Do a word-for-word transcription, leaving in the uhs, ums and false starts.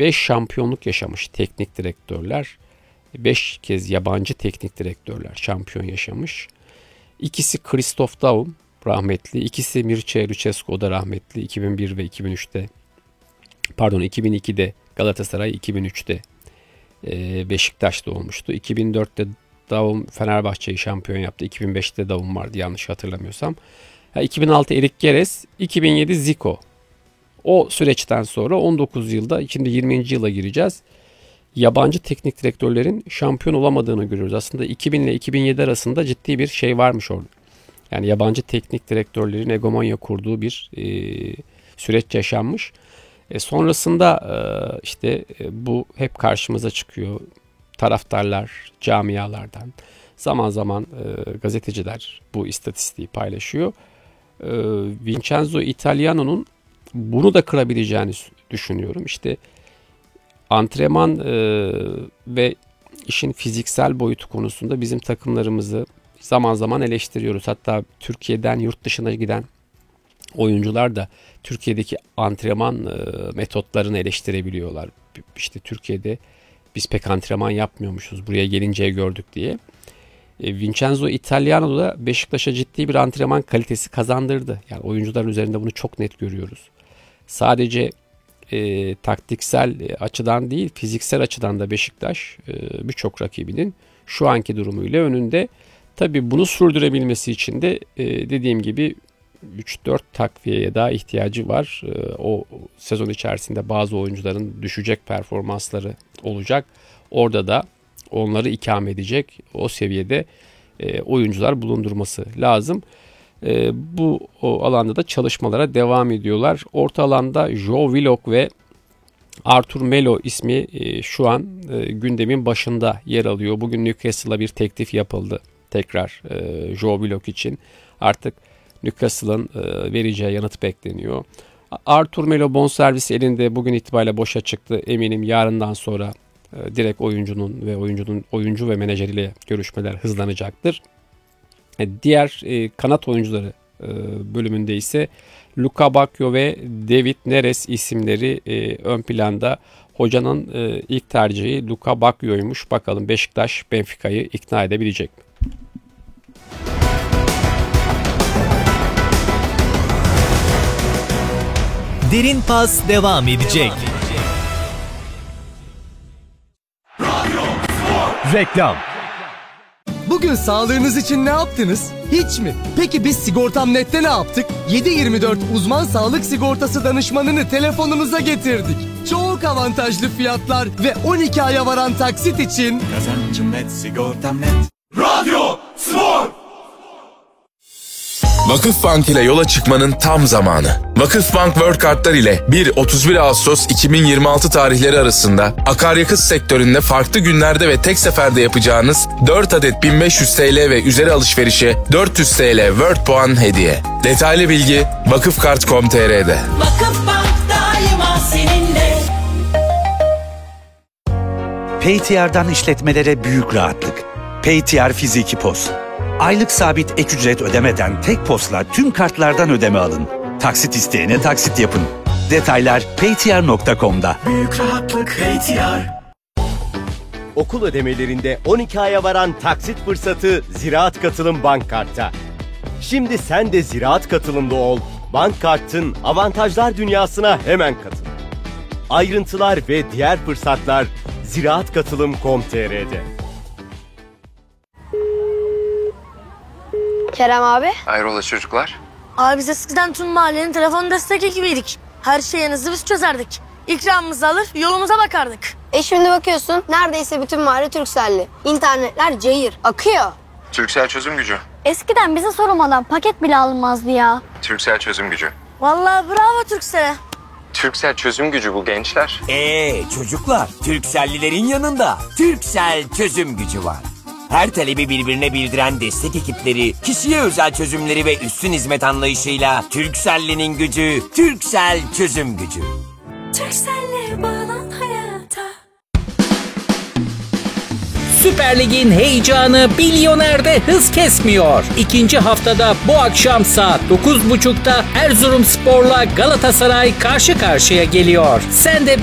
beş şampiyonluk yaşamış teknik direktörler. beş kez yabancı teknik direktörler şampiyon yaşamış. İkisi Christoph Daum rahmetli, ikisi Mircea Lucescu, o da rahmetli. iki bin bir ve iki bin üçte pardon iki bin ikide Galatasaray, iki bin üçte Beşiktaş'ta olmuştu. iki bin dörtte Daum Fenerbahçe'yi şampiyon yaptı. iki bin beşte Daum vardı yanlış hatırlamıyorsam. iki bin altı Erik Gerez, iki bin yedi Zico. O süreçten sonra on dokuz yılda, şimdi yirminci yıla gireceğiz. Yabancı teknik direktörlerin şampiyon olamadığını görüyoruz. Aslında iki bin ile iki bin yedi arasında ciddi bir şey varmış orada. Yani yabancı teknik direktörlerin hegemonya kurduğu bir e, süreç yaşanmış. E, sonrasında e, işte e, bu hep karşımıza çıkıyor. Taraftarlar, camialardan. Zaman zaman e, gazeteciler bu istatistiği paylaşıyor. E, Vincenzo Italiano'nun bunu da kırabileceğini düşünüyorum. İşte antrenman e, ve işin fiziksel boyutu konusunda bizim takımlarımızı zaman zaman eleştiriyoruz. Hatta Türkiye'den yurt dışına giden oyuncular da Türkiye'deki antrenman e, metotlarını eleştirebiliyorlar. İşte Türkiye'de biz pek antrenman yapmıyormuşuz, buraya gelince gördük diye. E, Vincenzo Italiano da Beşiktaş'a ciddi bir antrenman kalitesi kazandırdı. Yani oyuncuların üzerinde bunu çok net görüyoruz. Sadece e, taktiksel açıdan değil, fiziksel açıdan da Beşiktaş e, birçok rakibinin şu anki durumuyla önünde. Tabii bunu sürdürebilmesi için de e, dediğim gibi üç dört takviyeye daha ihtiyacı var. E, o sezon içerisinde bazı oyuncuların düşecek performansları olacak. Orada da onları ikame edecek o seviyede e, oyuncular bulundurması lazım. E, bu o alanda da çalışmalara devam ediyorlar. Orta alanda Joe Willock ve Arthur Melo ismi e, şu an e, gündemin başında yer alıyor. Bugün Newcastle'a bir teklif yapıldı tekrar e, Joe Willock için. Artık Newcastle'ın e, vereceği yanıt bekleniyor. Arthur Melo bonservisi elinde, bugün itibariyle boşa çıktı. Eminim yarından sonra e, direkt oyuncunun ve oyuncunun oyuncu ve menajeriyle görüşmeler hızlanacaktır. E, diğer e, kanat oyuncuları e, bölümünde ise Luka Bacchio ve David Neres isimleri e, ön planda. Hocanın e, ilk tercihi Luka Bacchio'ymuş. Bakalım Beşiktaş Benfica'yı ikna edebilecek mi? Derin Pas devam edecek. Reklam. Bugün sağlığınız için ne yaptınız? Hiç mi? Peki biz Sigortam Net'te ne yaptık? yedi yirmi dört uzman sağlık sigortası danışmanını telefonunuza getirdik. Çok avantajlı fiyatlar ve on iki aya varan taksit için Kazancım net, sigortam net. Radyo Spor! Vakıfbank ile yola çıkmanın tam zamanı. Vakıfbank World Kartlar ile bir otuz bir Ağustos iki bin yirmi altı tarihleri arasında akaryakıt sektöründe farklı günlerde ve tek seferde yapacağınız dört adet bin beş yüz TL ve üzeri alışverişe dört yüz TL World puan hediye. Detaylı bilgi vakıfkart nokta com nokta tr'de. Vakıfbank daima seninle. Paytr'dan işletmelere büyük rahatlık. Paytr Fiziki Pos. Aylık sabit ek ücret ödemeden tek posla tüm kartlardan ödeme alın. Taksit isteyene taksit yapın. Detaylar paytr nokta com'da. Büyük rahatlık Paytr. Okul ödemelerinde on iki aya varan taksit fırsatı Ziraat Katılım Bank Kart'ta. Şimdi sen de Ziraat Katılım'da ol. Bank Kart'ın avantajlar dünyasına hemen katıl. Ayrıntılar ve diğer fırsatlar ziraat katılım nokta com nokta tr'de. Kerem abi. Hayrola çocuklar? Abi biz eskiden tüm mahallenin telefon destek ekibiydik. Her şeyinizi biz çözerdik. İkramımızı alır yolumuza bakardık. E şimdi bakıyorsun neredeyse bütün mahalle Turkcell'li. İnternetler cayır, akıyor. Turkcell çözüm gücü. Eskiden bize sormadan paket bile alınmazdı ya. Turkcell çözüm gücü. Vallahi bravo Turkcell'e. Turkcell çözüm gücü bu gençler. Eee çocuklar, Turkcell'lilerin yanında Turkcell çözüm gücü var. Her talebi birbirine bildiren destek ekipleri, kişiye özel çözümleri ve üstün hizmet anlayışıyla Turkcell'linin gücü, Turkcell çözüm gücü. Turkcell'le bağlan hayata. Süper Lig'in heyecanı Bilyoner'de hız kesmiyor. İkinci haftada bu akşam saat dokuz buçukta Erzurumspor'la Galatasaray karşı karşıya geliyor. Sen de